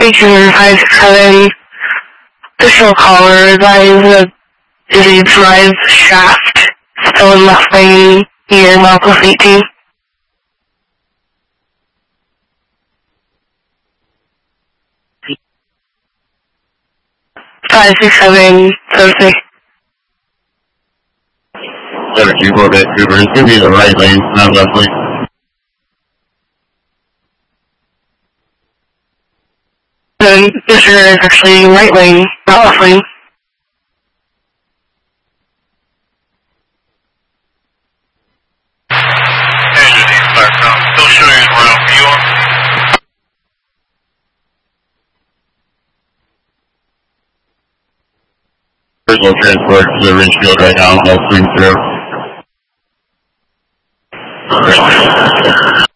1857, official caller advised is a drive shaft still in left lane near Malcolm 18. 567 Thursday. 724 Vancouver, it's going to be the right lane, not left lane. This is actually right lane, not left lane. Still showing around view. Personal transport to the Ridgefield right now, I'll swing through.